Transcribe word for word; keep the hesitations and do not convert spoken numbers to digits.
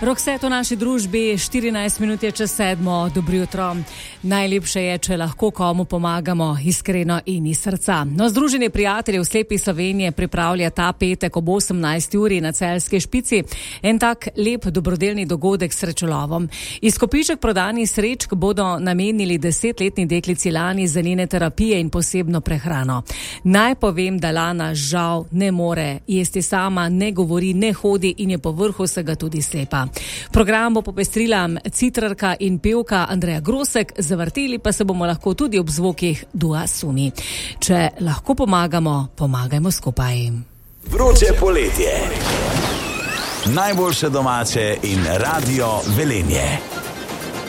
Roxette v naši družbi, štirinajst minut je čez sedmo, dobro jutro. Najlepše je, če lahko komu pomagamo iskreno in iz srca. No, Združenje prijateljev slepih Slovenije pripravlja ta petek ob osemnajsti uri na Celjski špici en tak lep dobrodelni dogodek s srečolovom. Izkupiček prodanih srečk bodo namenili desetletni deklici Lani za njene terapije in posebno prehrano. Naj povem, da Lana žal ne more jesti sama, ne govori, ne hodi in je po vrhu vsega tudi slepa. Program bo popestrila citrarka in pevka Andreja Grosek, zavrteli pa se bomo lahko tudi ob zvokih dua Sumi. Če lahko pomagamo, pomagajmo skupaj. Vroče poletje. Najboljše domače in Radio Velenje.